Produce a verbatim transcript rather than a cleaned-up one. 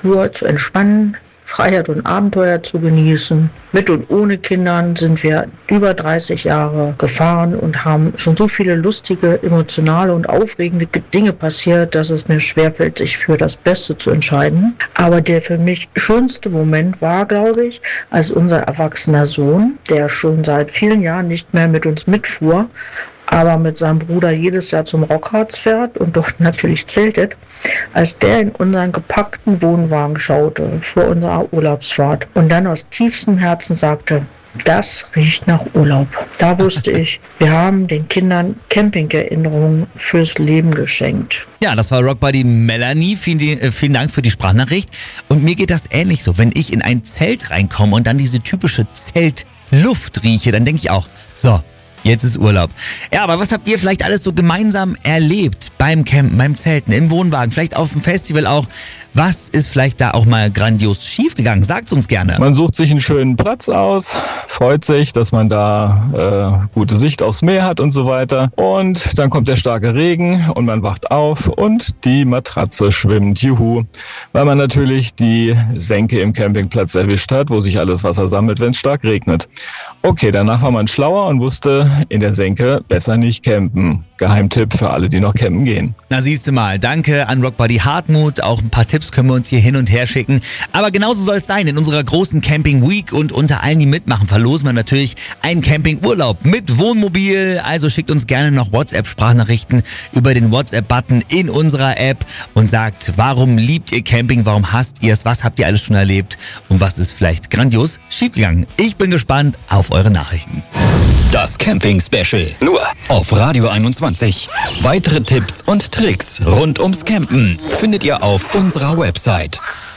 Natur zu entspannen, Freiheit und Abenteuer zu genießen. Mit und ohne Kindern sind wir über dreißig Jahre gefahren und haben schon so viele lustige, emotionale und aufregende Dinge passiert, dass es mir schwerfällt, sich für das Beste zu entscheiden. Aber der für mich schönste Moment war, glaube ich, als unser erwachsener Sohn, der schon seit vielen Jahren nicht mehr mit uns mitfuhr, aber mit seinem Bruder jedes Jahr zum Rockharz fährt und dort natürlich zeltet, als der in unseren gepackten Wohnwagen schaute vor unserer Urlaubsfahrt und dann aus tiefstem Herzen sagte, das riecht nach Urlaub. Da wusste ich, wir haben den Kindern Campingerinnerungen fürs Leben geschenkt. Ja, das war Rockbuddy Melanie. Vielen, vielen Dank für die Sprachnachricht. Und mir geht das ähnlich so. Wenn ich in ein Zelt reinkomme und dann diese typische Zeltluft rieche, dann denke ich auch, so, jetzt ist Urlaub. Ja, aber was habt ihr vielleicht alles so gemeinsam erlebt beim Campen, beim Zelten, im Wohnwagen, vielleicht auf dem Festival auch? Was ist vielleicht da auch mal grandios schiefgegangen? Sagt's uns gerne. Man sucht sich einen schönen Platz aus, freut sich, dass man da äh, gute Sicht aufs Meer hat und so weiter. Und dann kommt der starke Regen und man wacht auf und die Matratze schwimmt. Juhu. Weil man natürlich die Senke im Campingplatz erwischt hat, wo sich alles Wasser sammelt, wenn es stark regnet. Okay, danach war man schlauer und wusste, in der Senke besser nicht campen. Geheimtipp für alle, die noch campen gehen. Na siehste mal, danke an Rockbuddy Hartmut. Auch ein paar Tipps können wir uns hier hin und her schicken. Aber genauso soll es sein. In unserer großen Camping Week und unter allen, die mitmachen, verlosen wir natürlich einen Campingurlaub mit Wohnmobil. Also schickt uns gerne noch WhatsApp-Sprachnachrichten über den WhatsApp-Button in unserer App und sagt, warum liebt ihr Camping, warum hasst ihr es, was habt ihr alles schon erlebt und was ist vielleicht grandios schiefgegangen. Ich bin gespannt auf eure Nachrichten. Das Camping-Special. Nur auf Radio einundzwanzig. Weitere Tipps und Tricks rund ums Campen findet ihr auf unserer Website.